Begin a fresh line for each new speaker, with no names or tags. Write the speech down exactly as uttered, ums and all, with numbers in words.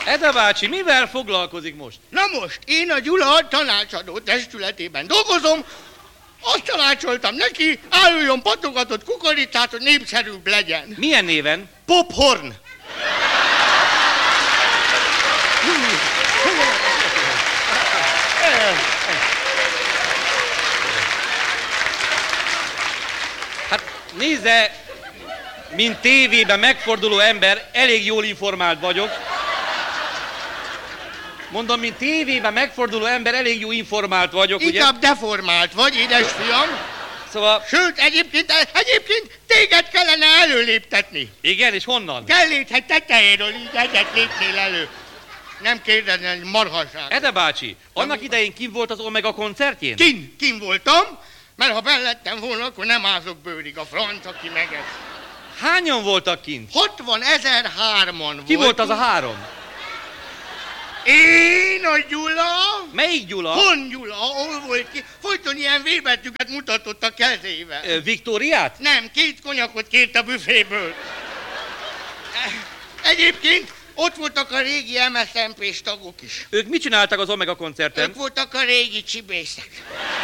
Ede bácsi, mivel foglalkozik most?
Na most, én a Gyula tanácsadó testületében dolgozom, azt tanácsoltam neki, álluljon patogatott kukoricát, hogy népszerűbb legyen.
Milyen néven?
Pophorn.
Hát nézze, mint tévében megforduló ember, elég jól informált vagyok. Mondom, mint tévében megforduló ember, elég jó informált vagyok, ugye?
Inkább deformált vagy, édesfiam.
Szóval...
Sőt, egyébként, egyébként téged kellene előléptetni.
Igen, és honnan?
Kelléthet tetejéről így egyet lépnél elő. Nem kérdezni, hogy marhaság.
Ede bácsi, annak idején kim volt az Omega koncertjén?
Kin, kin voltam, mert ha bellettem volna, akkor nem ázok bőrig a franc, aki megesz.
Hányan voltak kint?
hatvanezer-hárman volt.
Ki volt az a három?
Én, a Gyula.
Melyik Gyula?
Hon Gyula, hol volt ki? Folyton ilyen V-betűket mutatott a kezével.
Ö, Viktóriát?
Nem, két konyakot kért a büféből. Egyébként ott voltak a régi em es zé em pés tagok is.
Ők mit csináltak az Omega koncerten?
Ők voltak a régi csibészek.